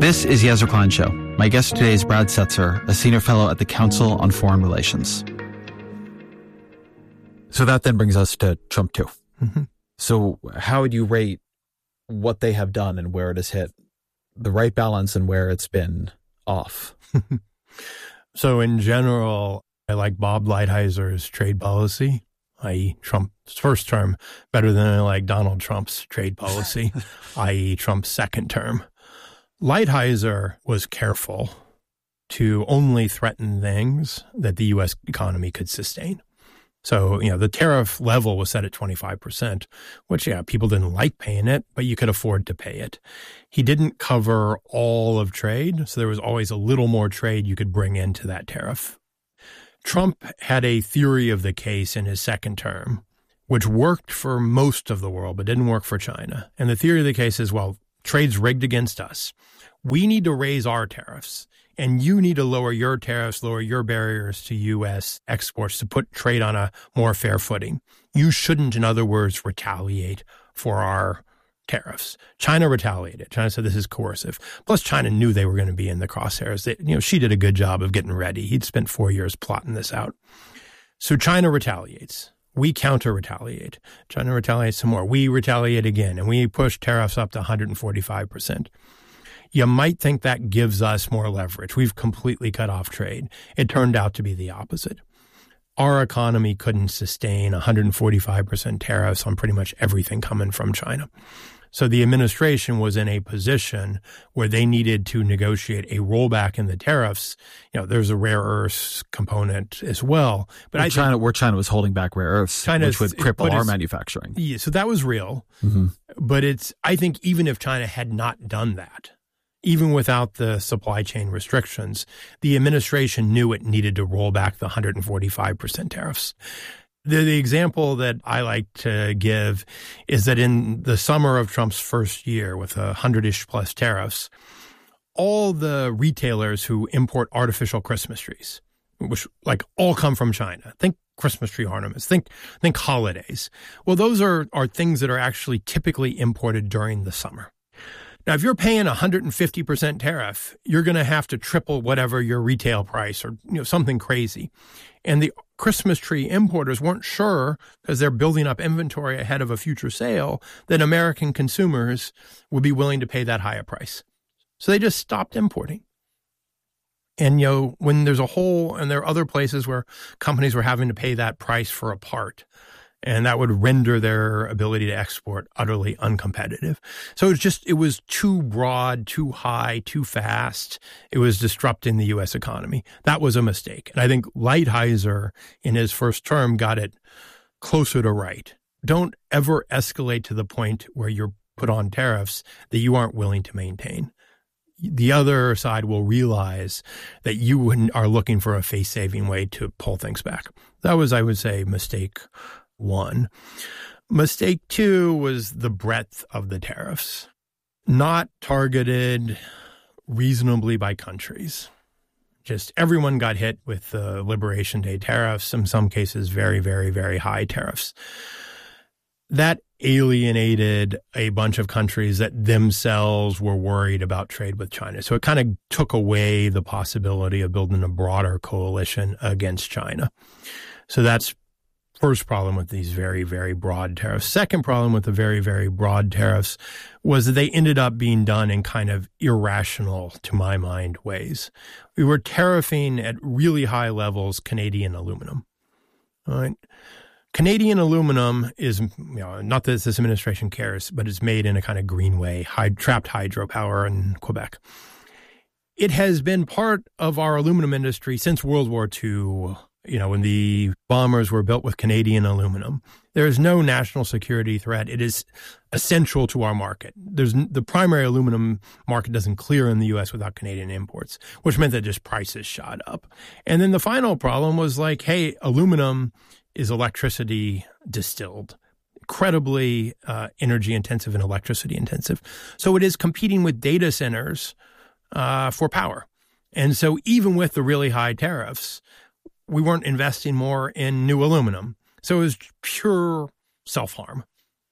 This is Yezra Klein Show. My guest today is Brad Setzer, a senior fellow at the Council on Foreign Relations. So that then brings us to Trump 2. Mm-hmm. So how would you rate what they have done and where it has hit the right balance and where it's been off? So in general, I like Bob Lighthizer trade policy, i.e. Trump's first term, better than I like Donald Trump's trade policy, i.e. Trump's second term. Lighthizer was careful to only threaten things that the U.S. economy could sustain. So, the tariff level was set at 25%, which, people didn't like paying it, but you could afford to pay it. He didn't cover all of trade, so there was always a little more trade you could bring into that tariff. Trump had a theory of the case in his second term, which worked for most of the world, but didn't work for China. And the theory of the case is, well, trade's rigged against us. We need to raise our tariffs, and you need to lower your tariffs, lower your barriers to U.S. exports to put trade on a more fair footing. You shouldn't, in other words, retaliate for our tariffs. China retaliated. China said this is coercive. Plus, China knew they were going to be in the crosshairs. She did a good job of getting ready. He'd spent 4 years plotting this out. So China retaliates. We counter-retaliate. China retaliates some more. We retaliate again, and we push tariffs up to 145%. You might think that gives us more leverage. We've completely cut off trade. It turned out to be the opposite. Our economy couldn't sustain 145% tariffs on pretty much everything coming from China. So the administration was in a position where they needed to negotiate a rollback in the tariffs. There's a rare earths component as well. But where China was holding back rare earths, which would cripple our manufacturing. Yeah, so that was real. Mm-hmm. But I think even if China had not done that, even without the supply chain restrictions, the administration knew it needed to roll back the 145% tariffs. The example that I like to give is that in the summer of Trump's first year with 100-ish plus tariffs, all the retailers who import artificial Christmas trees, which all come from China, think Christmas tree ornaments, think holidays. Well, those are things that are actually typically imported during the summer. Now, if you're paying 150% tariff, you're going to have to triple whatever your retail price or something crazy. And the Christmas tree importers weren't sure, because they're building up inventory ahead of a future sale, that American consumers would be willing to pay that higher price. So they just stopped importing. And, when there's a hole, and there are other places where companies were having to pay that price for a part, and that would render their ability to export utterly uncompetitive. So it was too broad, too high, too fast. It was disrupting the U.S. economy. That was a mistake. And I think Lighthizer in his first term got it closer to right. Don't ever escalate to the point where you're put on tariffs that you aren't willing to maintain. The other side will realize that you are looking for a face-saving way to pull things back. That was, I would say, mistake one. Mistake two was the breadth of the tariffs, not targeted reasonably by countries. Just everyone got hit with the Liberation Day tariffs, in some cases very, very, very high tariffs. That alienated a bunch of countries that themselves were worried about trade with China. So it kind of took away the possibility of building a broader coalition against China. So that's first problem with these very, very broad tariffs. Second problem with the very, very broad tariffs was that they ended up being done in kind of irrational, to my mind, ways. We were tariffing at really high levels Canadian aluminum. All right. Canadian aluminum is, not that this administration cares, but it's made in a kind of green way, trapped hydropower in Quebec. It has been part of our aluminum industry since World War II. When the bombers were built with Canadian aluminum, there is no national security threat. It is essential to our market. The primary aluminum market doesn't clear in the U.S. without Canadian imports, which meant that just prices shot up. And then the final problem was hey, aluminum is electricity distilled, incredibly energy intensive and electricity intensive. So it is competing with data centers for power. And so even with the really high tariffs, we weren't investing more in new aluminum. So it was pure self-harm.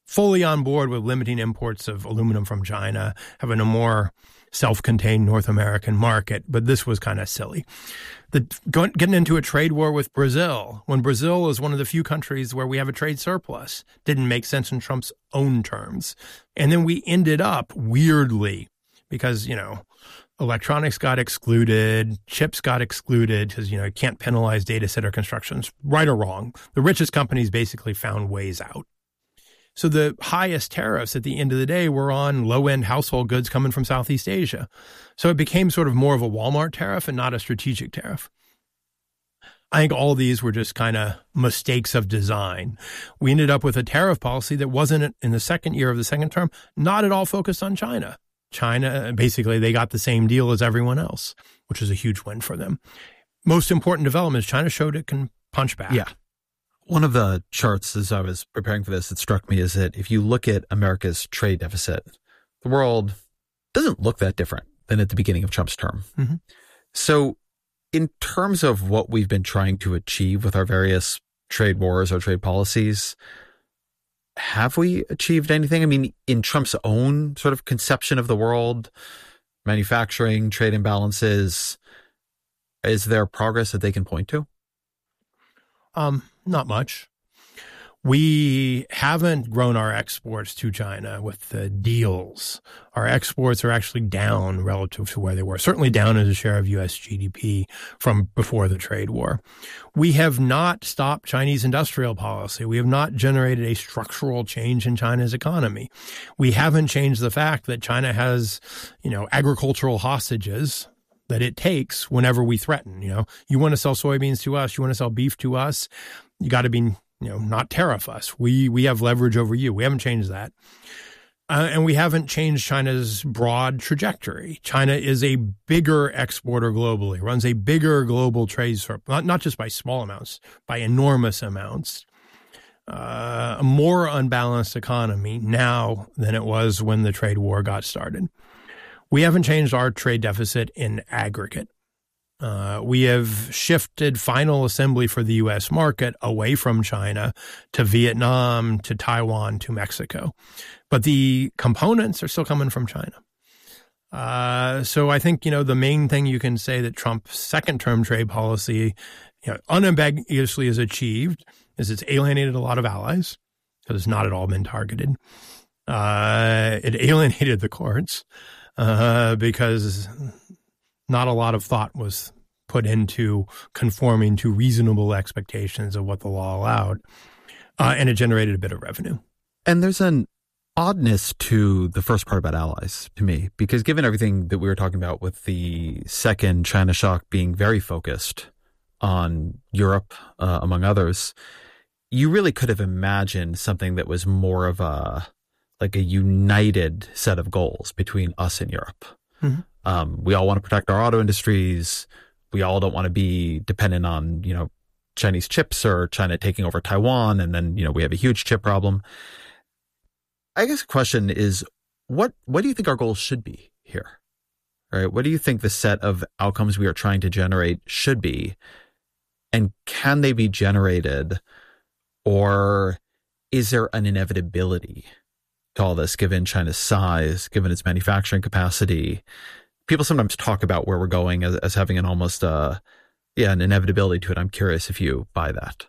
fully on board with limiting imports of aluminum from China, having a more self-contained North American market, but this was kind of silly. Getting into a trade war with Brazil, when Brazil is one of the few countries where we have a trade surplus, didn't make sense in Trump's own terms. And then we ended up weirdly, because, electronics got excluded, chips got excluded, because, you can't penalize data center constructions, right or wrong. The richest companies basically found ways out. So the highest tariffs at the end of the day were on low-end household goods coming from Southeast Asia. So it became sort of more of a Walmart tariff and not a strategic tariff. I think all these were just kind of mistakes of design. We ended up with a tariff policy that wasn't, in the second year of the second term, not at all focused on China. China, basically, they got the same deal as everyone else, which is a huge win for them. Most important development is China showed it can punch back. Yeah. One of the charts as I was preparing for this that struck me is that if you look at America's trade deficit, the world doesn't look that different than at the beginning of Trump's term. Mm-hmm. So in terms of what we've been trying to achieve with our various trade wars or trade policies, have we achieved anything? I mean, in Trump's own sort of conception of the world, manufacturing, trade imbalances, is there progress that they can point to? Not much. We haven't grown our exports to China with the deals. Our exports are actually down relative to where they were, certainly down as a share of U.S. GDP from before the trade war. We have not stopped Chinese industrial policy. We have not generated a structural change in China's economy. We haven't changed the fact that China has, agricultural hostages that it takes whenever we threaten. You want to sell soybeans to us, you want to sell beef to us, you got to be, not tariff us. We have leverage over you. We haven't changed that. And we haven't changed China's broad trajectory. China is a bigger exporter globally, runs a bigger global trade surplus, not just by small amounts, by enormous amounts. A more unbalanced economy now than it was when the trade war got started. We haven't changed our trade deficit in aggregate. We have shifted final assembly for the U.S. market away from China to Vietnam, to Taiwan, to Mexico. But the components are still coming from China. So I think, the main thing you can say that Trump's second-term trade policy, unambiguously has achieved is it's alienated a lot of allies because it's not at all been targeted. It alienated the courts. Because not a lot of thought was put into conforming to reasonable expectations of what the law allowed. And it generated a bit of revenue. And there's an oddness to the first part about allies to me, because given everything that we were talking about with the second China shock being very focused on Europe, among others, you really could have imagined something that was more of a united set of goals between us and Europe. Mm-hmm. We all want to protect our auto industries. We all don't want to be dependent on, Chinese chips or China taking over Taiwan. And then, we have a huge chip problem. I guess the question is, what do you think our goals should be here? Right? What do you think the set of outcomes we are trying to generate should be? And can they be generated? Or is there an inevitability to all this, given China's size, given its manufacturing capacity? People sometimes talk about where we're going as having an almost, an inevitability to it. I'm curious if you buy that.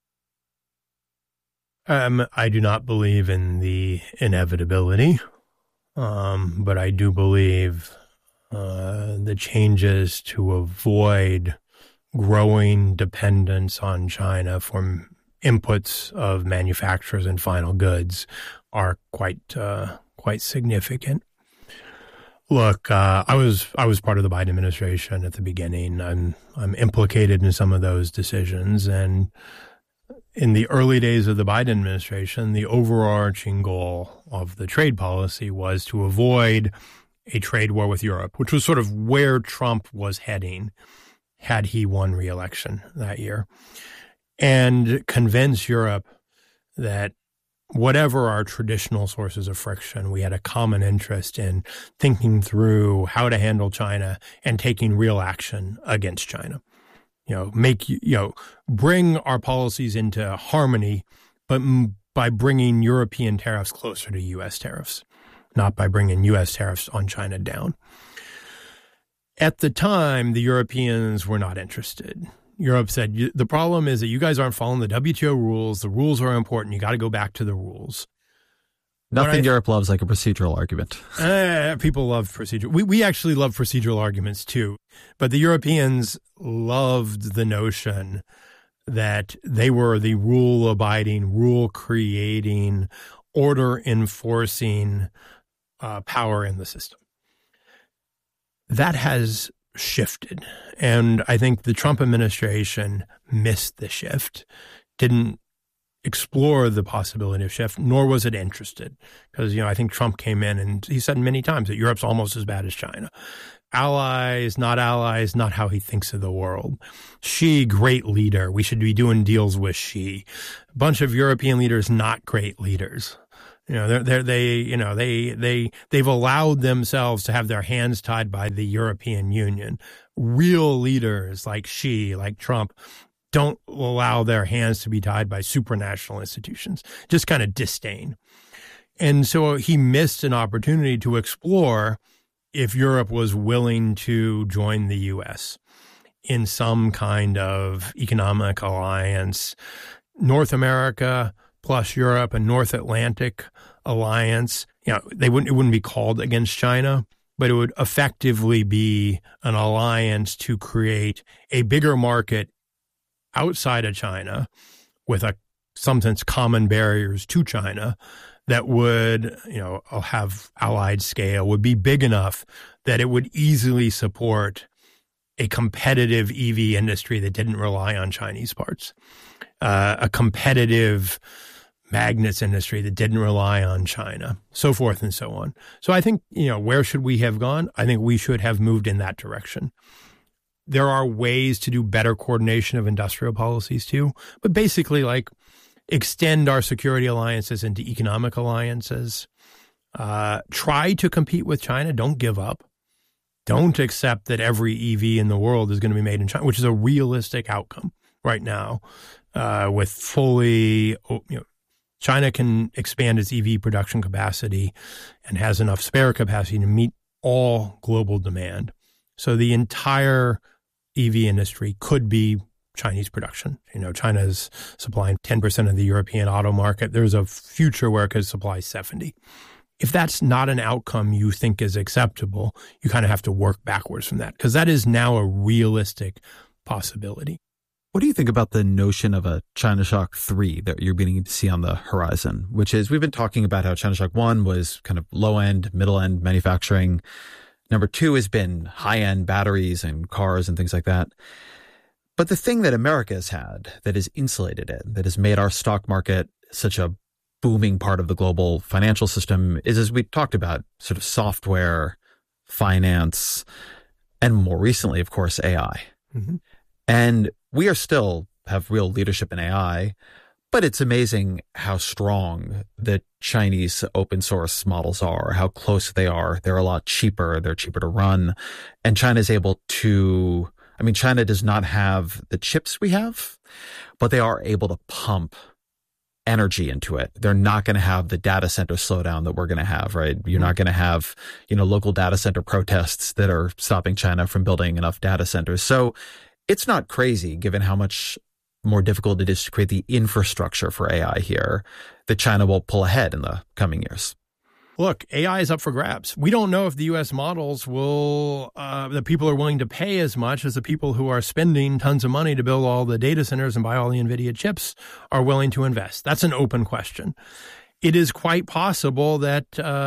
I do not believe in the inevitability, but I do believe the changes to avoid growing dependence on China from inputs of manufacturers and final goods are quite significant. Look, I was part of the Biden administration at the beginning. I'm implicated in some of those decisions, and in the early days of the Biden administration, the overarching goal of the trade policy was to avoid a trade war with Europe, which was sort of where Trump was heading had he won re-election that year, and convince Europe that whatever our traditional sources of friction, we had a common interest in thinking through how to handle China and taking real action against China. Bring our policies into harmony, but by bringing European tariffs closer to U.S. tariffs, not by bringing U.S. tariffs on China down. At the time, the Europeans were not interested. Europe said, the problem is that you guys aren't following the WTO rules. The rules are important. You got to go back to the rules. Nothing Europe loves like a procedural argument. People love procedural. We actually love procedural arguments too. But the Europeans loved the notion that they were the rule-abiding, rule-creating, order-enforcing power in the system. That has shifted. And I think the Trump administration missed the shift, didn't explore the possibility of shift, nor was it interested. Because, I think Trump came in and he said many times that Europe's almost as bad as China. Allies, not how he thinks of the world. She, great leader. We should be doing deals with she. A bunch of European leaders, not great leaders. They've allowed themselves to have their hands tied by the European Union. Real leaders like Xi, like Trump, don't allow their hands to be tied by supranational institutions, just kind of disdain. And so he missed an opportunity to explore if Europe was willing to join the U.S. in some kind of economic alliance. North America plus Europe, a North Atlantic alliance. It wouldn't be called against China, but it would effectively be an alliance to create a bigger market outside of China with sometimes common barriers to China that would, have allied scale, would be big enough that it would easily support a competitive EV industry that didn't rely on Chinese parts, a competitive magnets industry that didn't rely on China, so forth and so on. So I think, where should we have gone? I think we should have moved in that direction. There are ways to do better coordination of industrial policies too, but basically extend our security alliances into economic alliances. Try to compete with China. Don't give up. Don't accept that every EV in the world is going to be made in China, which is a realistic outcome right now. With fully, China can expand its EV production capacity and has enough spare capacity to meet all global demand. So the entire EV industry could be Chinese production. China's supplying 10% of the European auto market. There's a future where it could supply 70%. If that's not an outcome you think is acceptable, you kind of have to work backwards from that, because that is now a realistic possibility. What do you think about the notion of a China Shock 3 that you're beginning to see on the horizon, which is we've been talking about how China Shock 1 was kind of low-end, middle-end manufacturing. Number 2 has been high-end batteries and cars and things like that. But the thing that America has had that has insulated it, that has made our stock market such a booming part of the global financial system is, as we talked about, sort of software, finance, and more recently, of course, AI. Mm-hmm. And we are still have real leadership in AI, but it's amazing how strong the Chinese open source models are, how close they are. They're a lot cheaper. They're cheaper to run. And China is able to, China does not have the chips we have, but they are able to pump energy into it. They're not going to have the data center slowdown that we're going to have, right? You're not going to have, local data center protests that are stopping China from building enough data centers. So it's not crazy, given how much more difficult it is to create the infrastructure for AI here, that China will pull ahead in the coming years. Look, AI is up for grabs. We don't know if the U.S. models will, the people are willing to pay as much as the people who are spending tons of money to build all the data centers and buy all the NVIDIA chips are willing to invest. That's an open question. It is quite possible that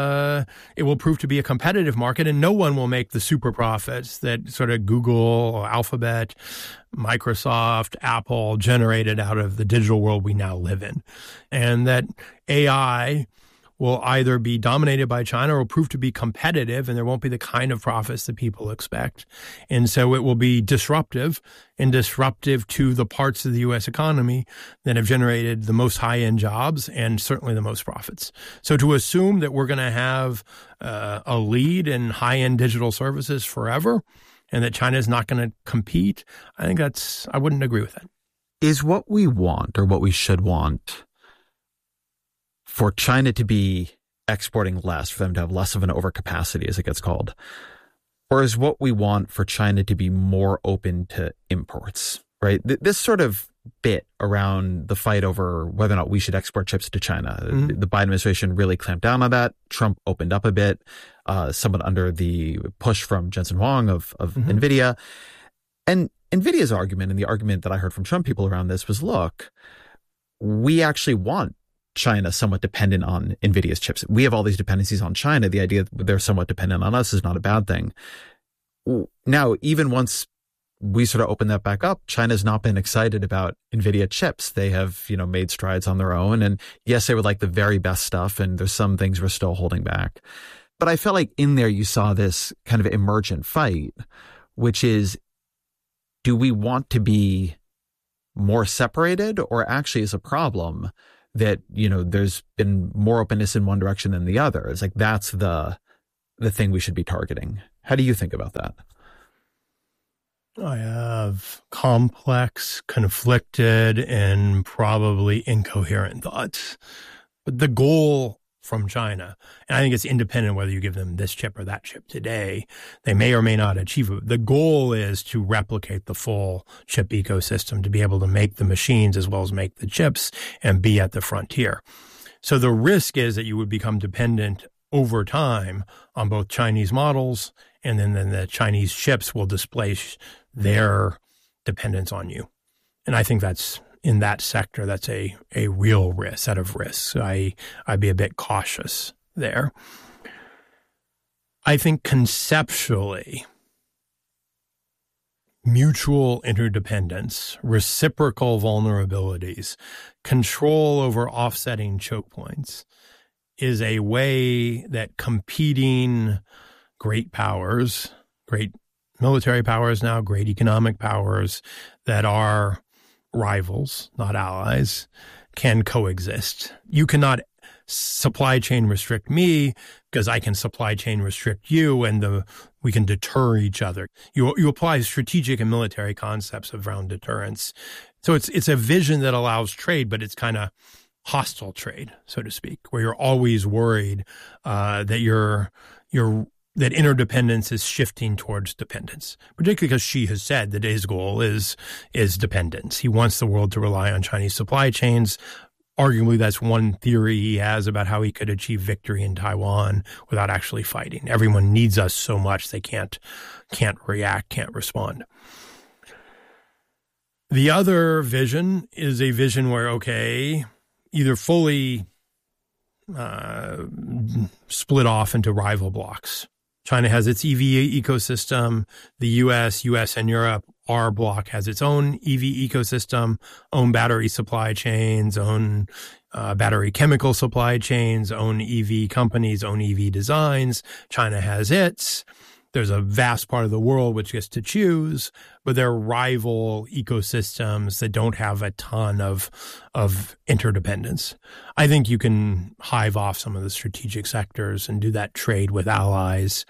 it will prove to be a competitive market and no one will make the super profits that sort of Google, Alphabet, Microsoft, Apple generated out of the digital world we now live in. And that AI will either be dominated by China or will prove to be competitive, and there won't be the kind of profits that people expect. And so it will be disruptive to the parts of the U.S. economy that have generated the most high-end jobs and certainly the most profits. So to assume that we're going to have a lead in high-end digital services forever and that China is not going to compete, I wouldn't agree with that. Is what we want or what we should want for China to be exporting less, for them to have less of an overcapacity, as it gets called? Or is what we want for China to be more open to imports, right? This sort of bit around the fight over whether or not we should export chips to China. The Biden administration really clamped down on that. Trump opened up a bit, somewhat under the push from Jensen Huang of NVIDIA. And NVIDIA's argument, and the argument that I heard from Trump people around this was, look, we actually want China somewhat dependent on NVIDIA's chips. We have all these dependencies on China. The idea that they're somewhat dependent on us is not a bad thing. Now, even once we sort of open that back up, China's not been excited about NVIDIA chips. They have, made strides on their own. And yes, they would like the very best stuff. And there's some things we're still holding back. But I felt like in there you saw this kind of emergent fight, which is, do we want to be more separated, or actually is a problem that, there's been more openness in one direction than the other? It's like, that's the thing we should be targeting. How do you think about that? I have complex, conflicted, and probably incoherent thoughts. But the goal from China, and I think it's independent whether you give them this chip or that chip today, they may or may not achieve it. The goal is to replicate the full chip ecosystem, to be able to make the machines as well as make the chips and be at the frontier. So the risk is that you would become dependent over time on both Chinese models, and then the Chinese chips will displace their dependence on you. And I think that's, in that sector, that's a real risk, set of risks. I'd be a bit cautious there. I think conceptually, mutual interdependence, reciprocal vulnerabilities, control over offsetting choke points is a way that competing great powers, great military powers now, great economic powers that are rivals, not allies, can coexist. You cannot supply chain restrict me because I can supply chain restrict you, and we can deter each other. You apply strategic and military concepts around deterrence. So it's a vision that allows trade, but it's kind of hostile trade, so to speak, where you're always worried that that interdependence is shifting towards dependence, particularly because Xi has said that his goal is dependence. He wants the world to rely on Chinese supply chains. Arguably, that's one theory he has about how he could achieve victory in Taiwan without actually fighting. Everyone needs us so much they can't react, can't respond. The other vision is a vision where, okay, either fully split off into rival blocks. China has its EV ecosystem. The US and Europe, our bloc has its own EV ecosystem, own battery supply chains, own battery chemical supply chains, own EV companies, own EV designs. China has its. There's a vast part of the world which gets to choose, but they're rival ecosystems that don't have a ton of interdependence. I think you can hive off some of the strategic sectors and do that trade with allies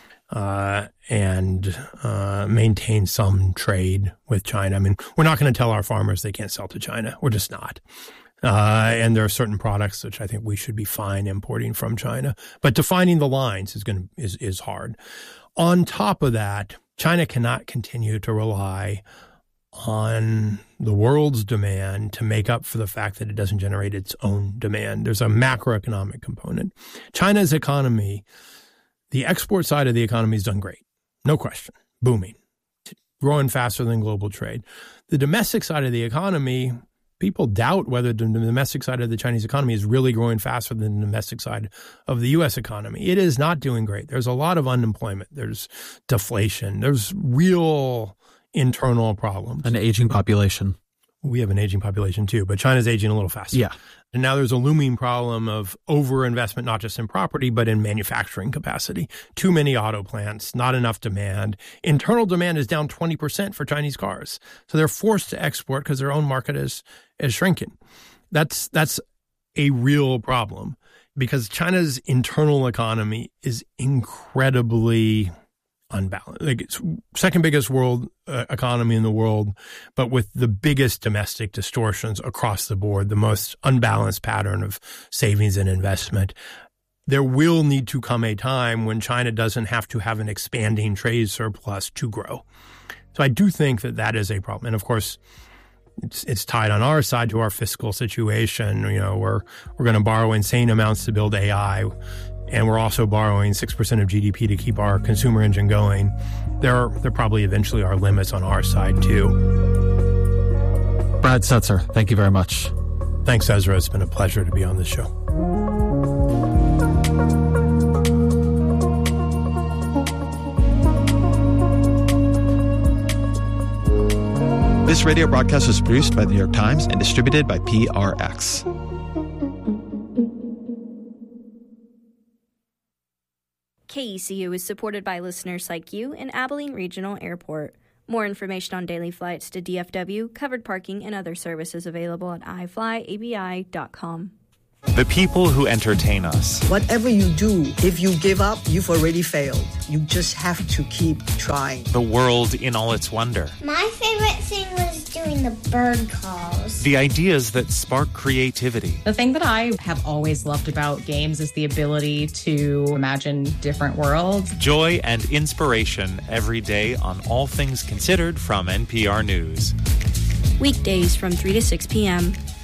and maintain some trade with China. I mean, we're not going to tell our farmers they can't sell to China. We're just not. And there are certain products which I think we should be fine importing from China. But defining the lines is hard. On top of that, China cannot continue to rely on the world's demand to make up for the fact that it doesn't generate its own demand. There's a macroeconomic component. China's economy, the export side of the economy has done great. No question. Booming. Growing faster than global trade. The domestic side of the economy, people doubt whether the domestic side of the Chinese economy is really growing faster than the domestic side of the U.S. economy. It is not doing great. There's a lot of unemployment. There's deflation. There's real internal problems. An aging population. We have an aging population too, but China's aging a little faster. Yeah. And now there's a looming problem of overinvestment, not just in property, but in manufacturing capacity. Too many auto plants, not enough demand. Internal demand is down 20% for Chinese cars. So they're forced to export because their own market is shrinking. That's a real problem because China's internal economy is incredibly unbalanced. Like it's second biggest world economy in the world, but with the biggest domestic distortions across the board, the most unbalanced pattern of savings and investment. There will need to come a time when China doesn't have to have an expanding trade surplus to grow. So I do think that that is a problem. And of course, it's tied on our side to our fiscal situation. You know, we're going to borrow insane amounts to build AI, and we're also borrowing 6% of GDP to keep our consumer engine going. There probably eventually are limits on our side too. Brad Setser, thank you very much. Thanks, Ezra. It's been a pleasure to be on the show. This radio broadcast was produced by The New York Times and distributed by PRX. KECU is supported by listeners like you in Abilene Regional Airport. More information on daily flights to DFW, covered parking, and other services available at iflyabi.com. The people who entertain us. Whatever you do, if you give up, you've already failed. You just have to keep trying. The world in all its wonder. My favorite thing was doing the bird calls. The ideas that spark creativity. The thing that I have always loved about games is the ability to imagine different worlds. Joy and inspiration every day on All Things Considered from NPR News. Weekdays from 3 to 6 p.m.